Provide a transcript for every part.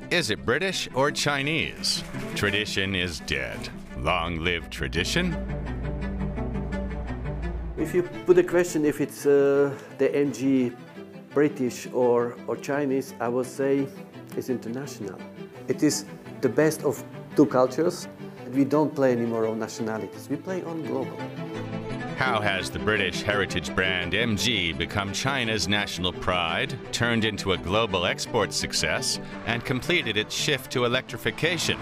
Is it British or Chinese? Tradition is dead. Long live tradition. If you put the question if it's the MG British or Chinese, I would say it's international. It is the best of two cultures. We don't play anymore on nationalities, we play on global. How has the British heritage brand MG become China's national pride, turned into a global export success, and completed its shift to electrification?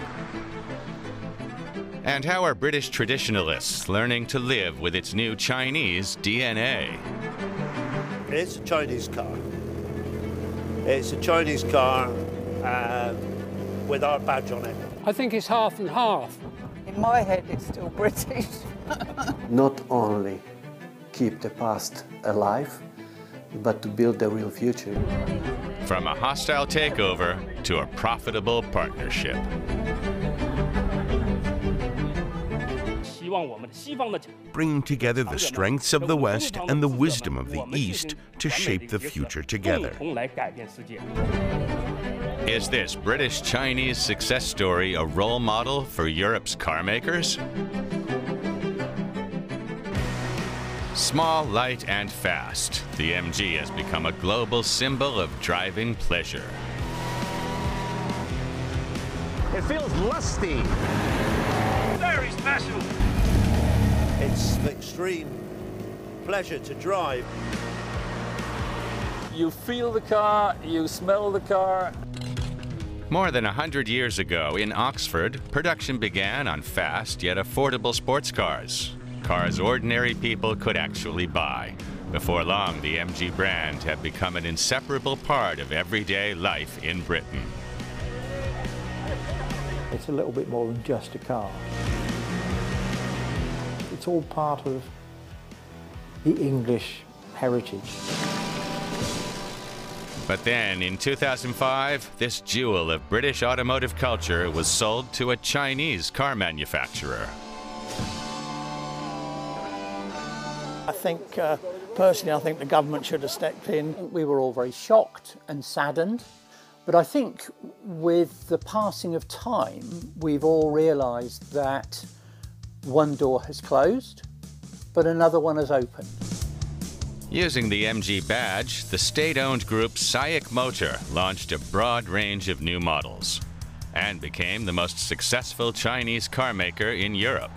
And how are British traditionalists learning to live with its new Chinese DNA? It's a Chinese car. It's a Chinese car with our badge on it. I think it's half and half. In my head, it's still British. Not only keep the past alive, but to build the real future. From a hostile takeover to a profitable partnership. Bringing together the strengths of the West and the wisdom of the East to shape the future together. Is this British-Chinese success story a role model for Europe's car makers? Small, light, and fast, the MG has become a global symbol of driving pleasure. It feels lusty. Very special. It's an extreme pleasure to drive. You feel the car, you smell the car. More than 100 years ago in Oxford, production began on fast yet affordable sports cars. Cars ordinary people could actually buy. Before long, the MG brand had become an inseparable part of everyday life in Britain. It's a little bit more than just a car. It's all part of the English heritage. But then, in 2005, this jewel of British automotive culture was sold to a Chinese car manufacturer. I think, personally, I think the government should have stepped in. We were all very shocked and saddened, but I think with the passing of time, we've all realised that one door has closed, but another one has opened. Using the MG badge, the state-owned group SAIC Motor launched a broad range of new models and became the most successful Chinese car maker in Europe.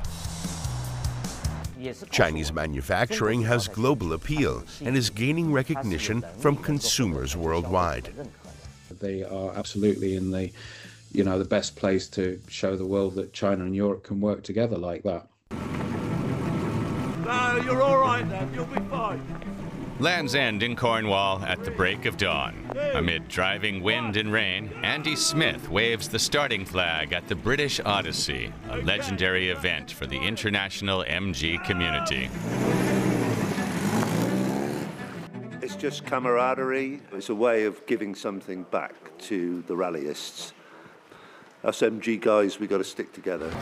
Chinese manufacturing has global appeal and is gaining recognition from consumers worldwide. They are absolutely in the, the best place to show the world that China and Europe can work together like that. No, you're all right then, you'll be fine. Land's End in Cornwall at the break of dawn. Amid driving wind and rain, Andy Smith waves the starting flag at the British Odyssey, a legendary event for the international MG community. It's just camaraderie. It's a way of giving something back to the rallyists. Us MG guys, we got to stick together.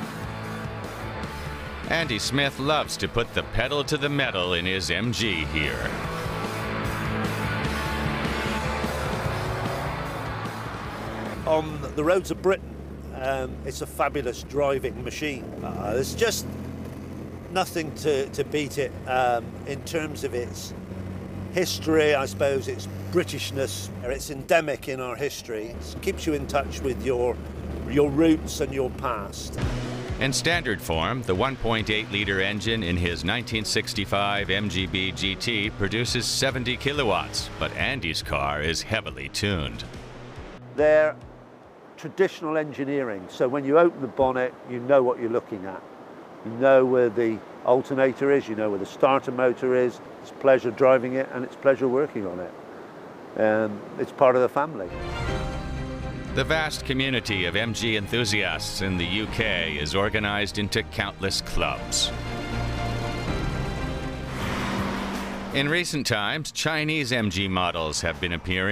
Andy Smith loves to put the pedal to the metal in his MG here. On the roads of Britain, it's a fabulous driving machine. There's just nothing to beat it in terms of its history, I suppose, its Britishness. It's endemic in our history. It keeps you in touch with your roots and your past. In standard form, the 1.8-liter engine in his 1965 MGB GT produces 70 kilowatts, but Andy's car is heavily tuned. They're traditional engineering, so when you open the bonnet, you know what you're looking at. You know where the alternator is, you know where the starter motor is. It's a pleasure driving it, and it's a pleasure working on it. It's part of the family. The vast community of MG enthusiasts in the UK is organized into countless clubs. In recent times, Chinese MG models have been appearing